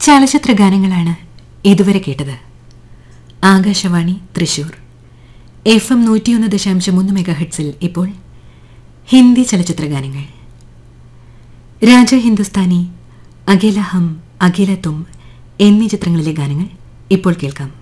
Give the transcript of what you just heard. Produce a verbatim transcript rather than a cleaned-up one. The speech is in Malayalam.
ചലച്ചിത്ര ഗാനങ്ങളാണ് ഇതുവരെ കേട്ടത്. ആകാശവാണി തൃശൂർ എഫ് എം നൂറ്റിയൊന്ന് ദശാംശം മൂന്ന് മെഗാ ഹെർട്സിൽ ഇപ്പോൾ ഹിന്ദി ചലച്ചിത്ര ഗാനങ്ങൾ. രാജ ഹിന്ദുസ്ഥാനി, അഖില ഹം, അഖില തും എന്നീ ചിത്രങ്ങളിലെ ഗാനങ്ങൾ ഇപ്പോൾ കേൾക്കാം.